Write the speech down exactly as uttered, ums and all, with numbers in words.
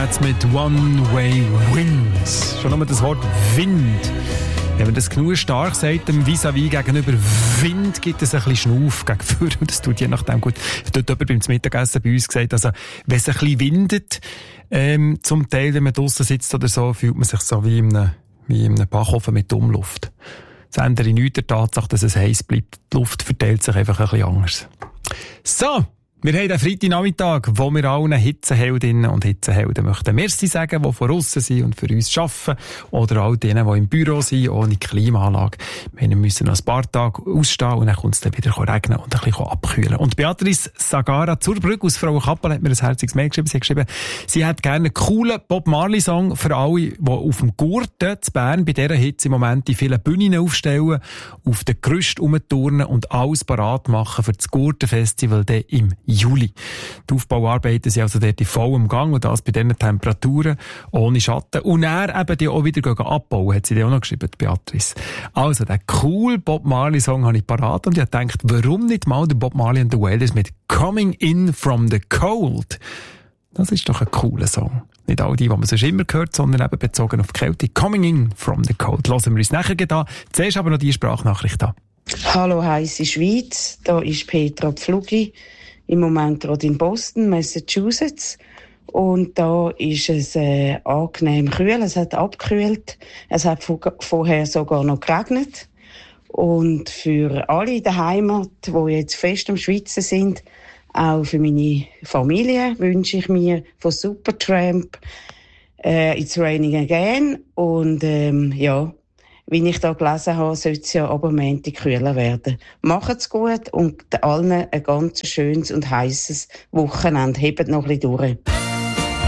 Cats mit One-Way Winds. Schon nur das Wort Wind. Wenn man das genug stark sagt, dem Vis-à-vis gegenüber Wind, gibt es ein bisschen Schnauf gegenüber. Und das tut je nachdem gut. Dort jemand beim Mittagessen bei uns gesagt, also, wenn es ein bisschen windet, ähm, zum Teil, wenn man draussen sitzt oder so, fühlt man sich so wie in einem, wie in einem Backofen mit Umluft. Das ändert nichts der Tatsache, dass es heiß bleibt. Die Luft verteilt sich einfach ein bisschen anders. So! Wir haben den Freitagnachmittag, wo wir allen Hitzeheldinnen und Hitzehelden möchten Merci sagen, die von aussen sind und für uns arbeiten. Oder all denen, die im Büro sind, ohne Klimaanlage. Wir müssen noch ein paar Tage ausstehen und dann kommt es dann wieder regnen und ein bisschen abkühlen. Und Beatrice Sagara Zurbrück aus Frauenkappel hat mir ein herziges Mail geschrieben. Sie hat geschrieben, sie hat gerne einen coolen Bob Marley-Song für alle, die auf dem Gurten zu Bern bei dieser Hitze im Moment die vielen Bühnen aufstellen, auf den Gerüst rumturnen und alles parat machen für das Gurtenfestival im Juli. Die Aufbauarbeiten sind also dort in vollem Gang und das bei diesen Temperaturen ohne Schatten. Und er eben die auch wieder abbauen, hat sie dir auch noch geschrieben, Beatrice. Also, den cool Bob Marley-Song habe ich parat und ich habe gedacht, warum nicht mal den Bob Marley and the Wailers mit Coming In From The Cold? Das ist doch ein cooler Song. Nicht all die, die man sonst immer hört, sondern eben bezogen auf die Kälte. Coming In From The Cold. Hören wir uns nachher an. Zuerst aber noch die Sprachnachricht an. Hallo, heisse Schweiz. Da ist Petra Pflugi. Im Moment gerade in Boston, Massachusetts. Und da ist es äh, angenehm kühl. Es hat abgekühlt. Es hat vorher sogar noch geregnet. Und für alle in der Heimat, die jetzt fest am Schwitzen sind, auch für meine Familie, wünsche ich mir von Supertramp äh, It's Raining Again. Und ähm, ja, wie ich da gelesen habe, sollte es ja aber Montag kühler werden. Macht's gut und allen ein ganz schönes und heisses Wochenende. Hebt noch ein bisschen durch.